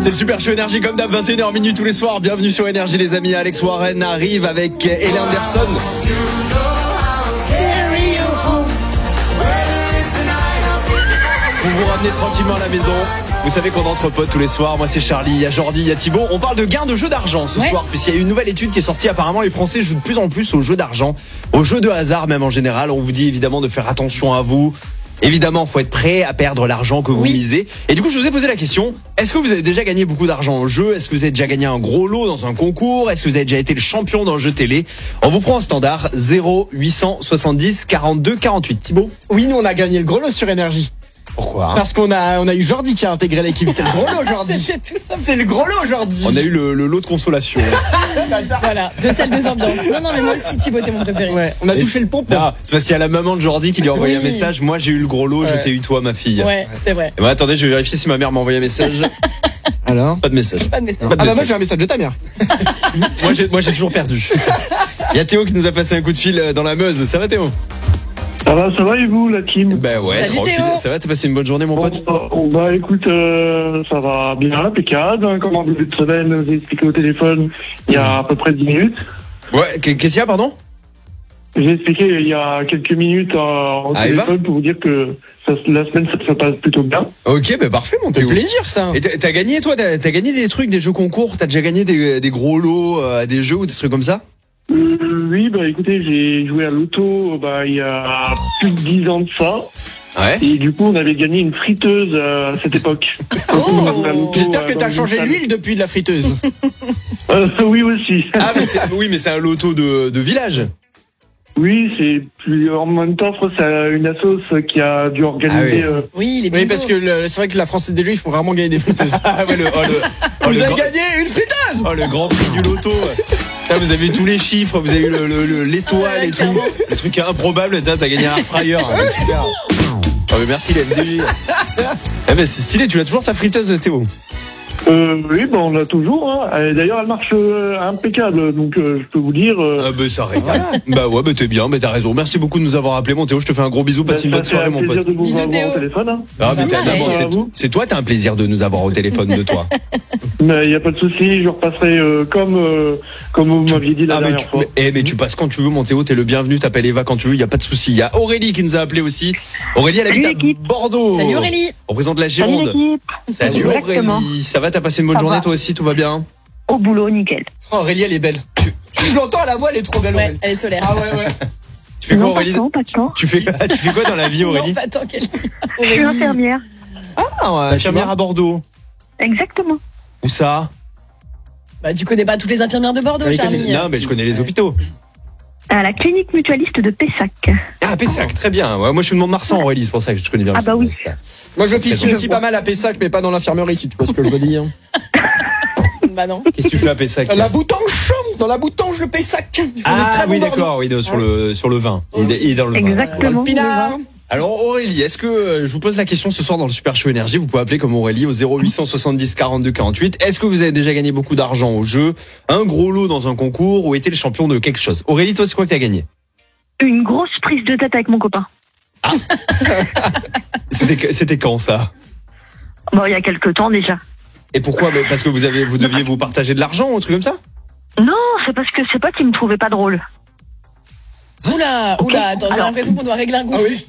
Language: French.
C'est le Super Show Énergie comme d'hab, 21h minuit tous les soirs. Bienvenue sur Énergie les amis. Alex Warren arrive avec Ellie Anderson. Pour vous ramener tranquillement à la maison. Vous savez qu'on est entre potes tous les soirs. Moi c'est Charlie, il y a Jordi, il y a Thibaut. On parle de gains de jeux d'argent ce soir, puisqu'il y a une nouvelle étude qui est sortie. Apparemment les Français jouent de plus en plus aux jeux d'argent, aux jeux de hasard même en général. On vous dit évidemment de faire attention à vous. Évidemment, faut être prêt à perdre l'argent que vous misez. Et du coup, je vous ai posé la question, est-ce que vous avez déjà gagné beaucoup d'argent au jeu? Est-ce que vous avez déjà gagné un gros lot dans un concours? Est-ce que vous avez déjà été le champion d'un jeu télé? On vous prend un standard 0870 42 48. Thibaut? Oui, nous on a gagné le gros lot sur Énergie. Pourquoi? Parce qu'on a eu Jordi qui a intégré l'équipe. C'est le gros lot aujourd'hui. C'est le gros lot aujourd'hui. On a eu le lot de consolation. Voilà, deux salles, deux ambiances. Non, mais moi aussi, Thibaut, t'es mon préféré. Ouais, on a touché le pompon. C'est parce qu'il y a la maman de Jordi qui lui a envoyé un message. Moi, j'ai eu le gros lot, je t'ai eu toi, ma fille. Ouais, c'est vrai. Et bah, attendez, je vais vérifier si ma mère m'a envoyé un message. Alors? Pas de message. Pas de message. Moi j'ai un message de ta mère. Moi, j'ai toujours perdu. Il y a Théo qui nous a passé un coup de fil dans la Meuse. Ça va, Théo? Ça va et vous, la team? Ben ouais, salut, tranquille. Théo. Ça va, t'as passé une bonne journée, mon pote? Bah écoute, ça va bien, impeccable. Comme en début de semaine, je vous ai expliqué au téléphone il y a à peu près 10 minutes. Ouais, qu'est-ce qu'il y a, pardon? J'ai expliqué il y a quelques minutes au téléphone pour vous dire que la semaine ça se passe plutôt bien. Ok, ben parfait, mon C'est Théo. plaisir ça. Et t'as gagné, toi? T'as gagné des trucs, des jeux concours? T'as déjà gagné des gros lots à des jeux ou des trucs comme ça? Oui, bah écoutez, j'ai joué à l'auto il y a plus de 10 ans de ça. Ouais. Et du coup, on avait gagné une friteuse à cette époque. J'espère que t'as changé l'huile depuis de la friteuse. Oui aussi. Ah, mais c'est un loto de village. Oui, en même temps, c'est une assoce qui a dû organiser. Oui, les Oui, parce que c'est vrai que la France des jeux, ils font rarement gagner des friteuses. Ah ouais, Vous avez gagné une friteuse. Oh, le grand prix du loto. Là, vous avez eu tous les chiffres, vous avez eu l'étoile et tout. Le truc improbable, t'as gagné un air fryer. Super. Oh, mais merci, la MDJ. Eh ben, c'est stylé, tu l'as toujours ta friteuse, Théo? Oui, on l'a toujours. Hein. D'ailleurs, elle marche impeccable, donc je peux vous dire. Ah bah ça régale. Bah ouais, bah t'es bien, mais t'as raison. Merci beaucoup de nous avoir appelé, mon Théo. Je te fais un gros bisou, passe une bonne soirée, mon pote. C'est un plaisir de vous Bisous, avoir Théo. au téléphone. Hein. Ah, mais c'est toi, t'as un plaisir de nous avoir au téléphone de toi. Mais il n'y a pas de souci, je repasserai comme vous m'aviez dit la dernière fois. Mais tu passes quand tu veux, mon Théo, t'es le bienvenu, t'appelles Eva quand tu veux, il y a pas de souci. Il y a Aurélie qui nous a appelé aussi. Aurélie, elle habite à Bordeaux. Salut Aurélie. On représente la Gironde. Salut Exactement. Aurélie. Ça va, t'as passé une bonne Ça journée va. toi aussi, tout va bien? Au boulot, nickel. Oh, Aurélie, elle est belle. Je l'entends à la voix, elle est trop belle. Ouais, Aurélie. elle est solaire. Ah ouais. Tu fais quoi, Non, Aurélie? pas de temps. Tu fais quoi dans la vie, Aurélie? Non, pas tant qu'elle dit. Je suis infirmière. Ah ouais, Infirmière à Bordeaux. Exactement. Où ça? Bah, tu connais pas toutes les infirmières de Bordeaux, Non, Charlie. mais je connais les hôpitaux. À la clinique mutualiste de Pessac. Ah, Pessac, très bien. Ouais, moi, je suis de Mont-de-Marsan, Aurélie, c'est pour ça que je connais bien. Ah bah oui. Moi je officie aussi pas mal à Pessac, mais pas dans l'infirmerie, si tu vois ce que je veux dire. Bah non. Qu'est-ce que tu fais à Pessac? La boutange, dans la boutange de Pessac. Ah oui, d'accord, oui, sur le vin. Il est dans le vin. Exactement. Pinard. Alors Aurélie, est-ce que je vous pose la question ce soir dans le Super Show Énergie, vous pouvez appeler comme Aurélie au 0870 42 48. Est-ce que vous avez déjà gagné beaucoup d'argent au jeu, un gros lot dans un concours ou été le champion de quelque chose? Aurélie, toi, c'est quoi que t'as gagné? Une grosse prise de tête avec mon copain. C'était quand ça? Bon, il y a quelques temps déjà. Et pourquoi? Parce que vous deviez vous partager de l'argent ou un truc comme ça? Non, c'est parce que c'est pas qu'il me trouvait pas drôle. Oula, attends, j'ai l'impression qu'on doit régler un conflit.